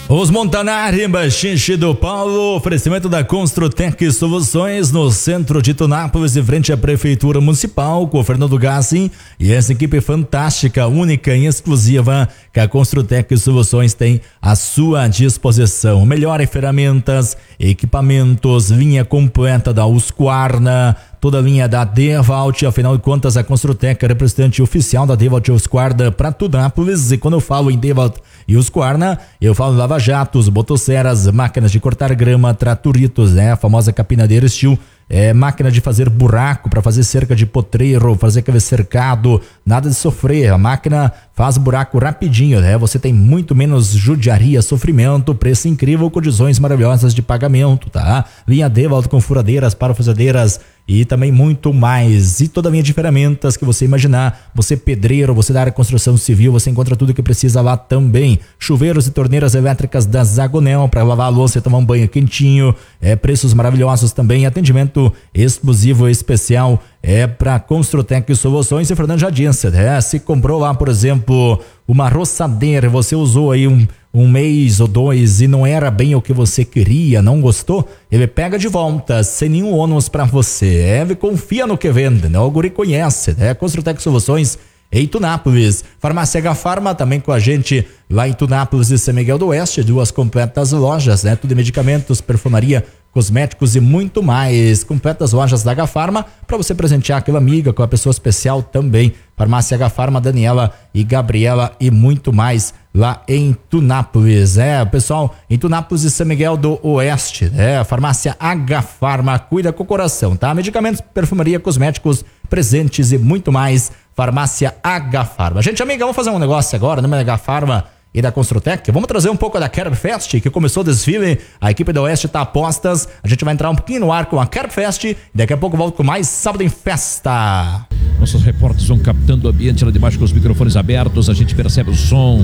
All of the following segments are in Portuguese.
Os Montanari, Baixinche do Paulo, oferecimento da Construtec Soluções no centro de Tunápolis, em frente à Prefeitura Municipal, com o Fernando Gassi e essa equipe fantástica, única e exclusiva que a Construtec Soluções tem à sua disposição. Melhor em ferramentas, equipamentos, linha completa da Husqvarna, toda a linha da DeWalt, afinal de contas a Construtec é representante oficial da DeWalt e Husqvarna para Tunápolis. E quando eu falo em DeWalt e Husqvarna, eu falo lava-jatos, motosserras, máquinas de cortar grama, traturitos, a famosa capinadeira Steel, máquina de fazer buraco para fazer cerca de potreiro, fazer aquele cercado, nada de sofrer, a máquina faz buraco rapidinho, você tem muito menos judiaria, sofrimento, preço incrível, condições maravilhosas de pagamento, tá? Linha DeWalt com furadeiras, parafusadeiras e também muito mais, e toda a linha de ferramentas que você imaginar, você pedreiro, você da área de construção civil, você encontra tudo que precisa lá também. Chuveiros e torneiras elétricas da Zagonel para lavar a louça e tomar um banho quentinho, preços maravilhosos também, atendimento exclusivo e especial para Construtec Soluções. E Fernando já disse, se comprou lá, por exemplo, uma roçadeira, você usou aí um mês ou dois e não era bem o que você queria, não gostou, ele pega de volta, sem nenhum ônus para você. Ele confia no que vende, né? O guri conhece, Construtec Soluções em Tunápolis. Farmácia H-Farma também com a gente lá em Tunápolis e São Miguel do Oeste, duas completas lojas, tudo em medicamentos, perfumaria, cosméticos e muito mais. Completas lojas da H-Farma para você presentear aquela amiga com a pessoa especial também. Farmácia H-Farma, Daniela e Gabriela e muito mais lá em Tunápolis. Pessoal, em Tunápolis e São Miguel do Oeste, a farmácia H-Farma cuida com o coração, tá? Medicamentos, perfumaria, cosméticos, presentes e muito mais. Farmácia H-Farma. Gente, amiga, vamos fazer um negócio agora, né? H-Farma e da Construtec. Vamos trazer um pouco da Kerbfest, que começou o desfile. A equipe do Oeste tá a postas. A gente vai entrar um pouquinho no ar com a Kerbfest e daqui a pouco volto com mais Sábado em Festa. Nossos repórteres vão captando o ambiente lá debaixo com os microfones abertos. A gente percebe o som.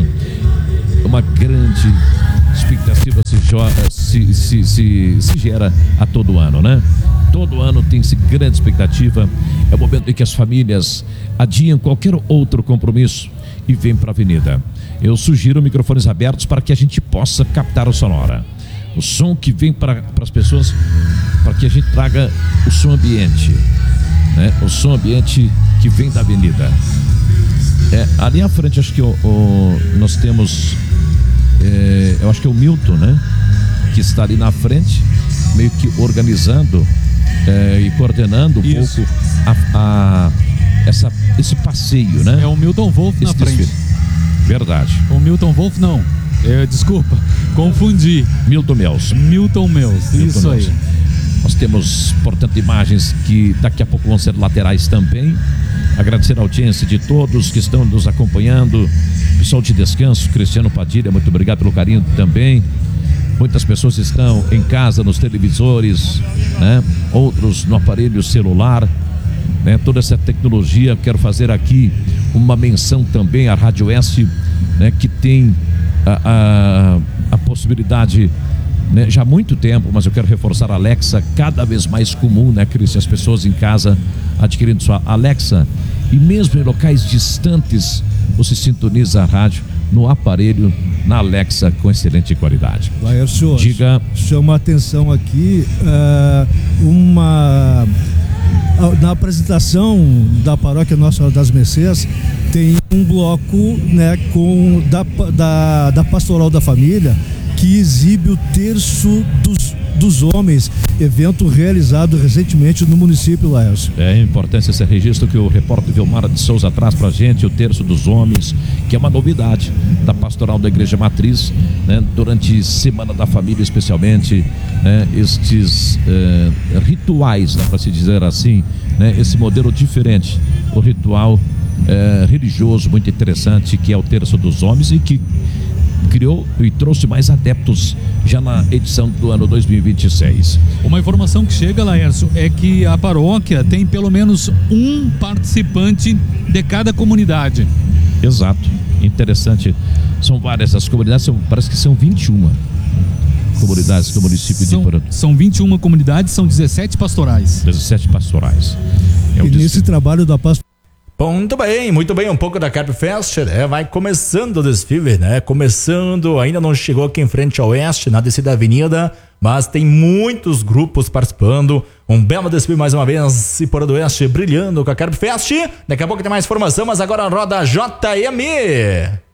Uma grande expectativa se gera a todo ano, né? Todo ano tem-se grande expectativa. É o momento em que as famílias adiam qualquer outro compromisso e vêm para a avenida. Eu sugiro microfones abertos para que a gente possa captar o sonora. O som que vem para as pessoas, para que a gente traga o som ambiente, né? O som ambiente que vem da avenida. Ali à frente, acho que nós temos, eu acho que é o Milton, né? Que está ali na frente, meio que organizando e coordenando um pouco esse passeio, né? É o Milton Wolff na frente. Desfile. Verdade. O Milton Wolff não. Desculpa, confundi. Milton Mels. Isso aí. Nós temos, portanto, imagens que daqui a pouco vão ser laterais também. Agradecer a audiência de todos que estão nos acompanhando. Pessoal de Descanso, Cristiano Padilha, muito obrigado pelo carinho também. Muitas pessoas estão em casa, nos televisores, né? Outros no aparelho celular, né? Toda essa tecnologia. Quero fazer aqui uma menção também à Rádio Oeste, né? Que tem a possibilidade, né? Já há muito tempo, mas eu quero reforçar a Alexa, cada vez mais comum, né, Cris? As pessoas em casa adquirindo sua Alexa, e mesmo em locais distantes você sintoniza a rádio no aparelho, na Alexa, com excelente qualidade. Laércio, diga. Chama a atenção aqui na apresentação da Paróquia Nossa Senhora das Mercês, tem um bloco, né, da Pastoral da Família, que exibe o terço dos homens, evento realizado recentemente no município, Laércio. É importante esse registro que o repórter Vilmara de Souza traz pra gente, o terço dos homens, que é uma novidade da Pastoral da Igreja Matriz, né? Durante Semana da Família, especialmente, né? Estes rituais, dá para se dizer assim, né? Esse modelo diferente, o ritual religioso muito interessante, que é o terço dos homens, e que criou e trouxe mais adeptos já na edição do ano 2026. Uma informação que chega, Laércio, é que a paróquia tem pelo menos um participante de cada comunidade. Exato, interessante. São várias as comunidades, parece que são 21 comunidades do município de Porã. São 21 comunidades, são 17 pastorais. 17 pastorais. E nesse trabalho da pastoral Muito bem, um pouco da Carp Fest, né? Vai começando o desfile, né? Ainda não chegou aqui em frente ao oeste, na descida da avenida, mas tem muitos grupos participando. Um belo desfile mais uma vez, Cipora do Oeste brilhando com a Carp Fest. Daqui a pouco tem mais informação, mas agora roda JM.